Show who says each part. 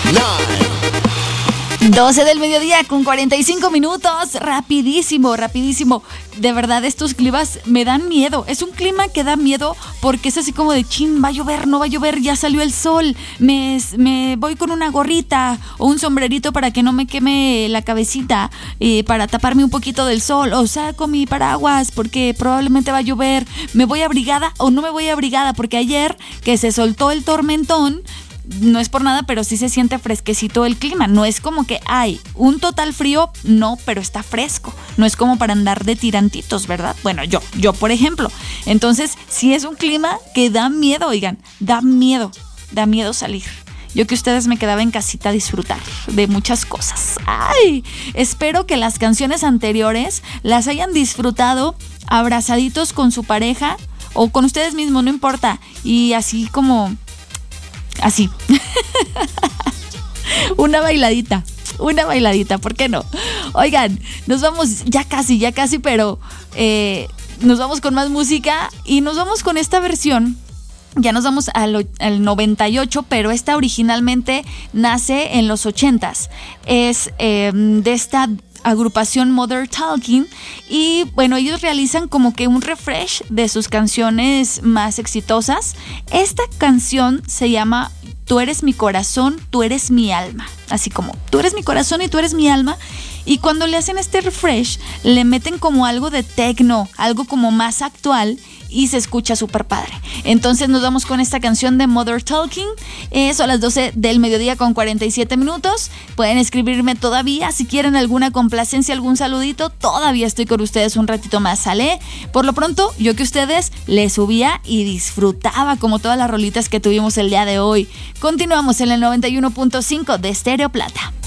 Speaker 1: 12 del mediodía con 45 minutos. Rapidísimo. De verdad, estos climas me dan miedo. Es un clima que da miedo porque es así como de chin, va a llover, no va a llover, ya salió el sol. Me voy con una gorrita o un sombrerito para que no me queme la cabecita, para taparme un poquito del sol. O saco mi paraguas porque probablemente va a llover. ¿Me voy abrigada o no me voy abrigada? Porque ayer que se soltó el tormentón, no es por nada, pero sí se siente fresquecito el clima. No es como que hay un total frío, no, pero está fresco. No es como para andar de tirantitos, ¿verdad? Bueno, yo por ejemplo. Entonces, sí es un clima que da miedo, oigan, da miedo salir. Yo que ustedes me quedaba en casita a disfrutar de muchas cosas. ¡Ay! Espero que las canciones anteriores las hayan disfrutado abrazaditos con su pareja o con ustedes mismos, no importa. Y así como... así. Una bailadita, ¿por qué no? Oigan, nos vamos ya casi, pero nos vamos con más música y nos vamos con esta versión. Ya nos vamos al 98, pero esta originalmente nace en los 80s. Es de esta agrupación Mother Talking y bueno, ellos realizan como que un refresh de sus canciones más exitosas. Esta canción se llama Tú eres mi corazón, tú eres mi alma, así como tú eres mi corazón y tú eres mi alma. Y cuando le hacen este refresh le meten como algo de techno, algo como más actual y se escucha súper padre. Entonces nos vamos con esta canción de Mother Talking. Son las 12 del mediodía con 47 minutos. Pueden escribirme todavía si quieren alguna complacencia, algún saludito. Todavía estoy con ustedes un ratito más, ¿sale? Por lo pronto, yo que ustedes les subía y disfrutaba como todas las rolitas que tuvimos el día de hoy. Continuamos en el 91.5 de Stereo Plata.